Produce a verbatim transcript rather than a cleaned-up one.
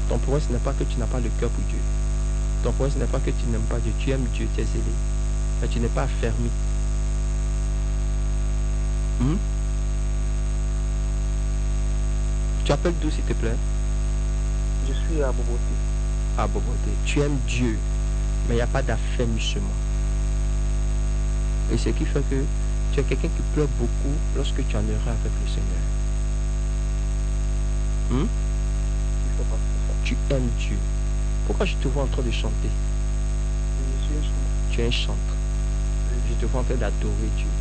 Ton problème, ce n'est pas que tu n'as pas le cœur pour Dieu. Ton problème, ce n'est pas que tu n'aimes pas Dieu. Tu aimes Dieu, tu es zélé. Mais tu n'es pas affermi. Hmm? Tu appelles d'où, s'il te plaît? Je suis à Boboté. À Boboté. Tu aimes Dieu, mais il n'y a pas d'affermissement. Et ce qui fait que tu es quelqu'un qui pleure beaucoup lorsque tu en auras avec le Seigneur. Hmm? Tu aimes Dieu. Pourquoi je te vois en train de chanter? Je suis un chanteur. Tu es un chanteur. Je te vois en train d'adorer Dieu.